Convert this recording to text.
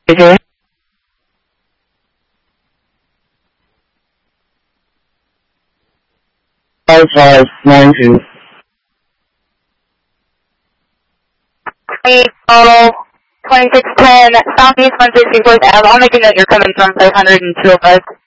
Okay. 5592. Total 2610 Southeast 164th Ave. I'll make a note you're coming from 500 and 205.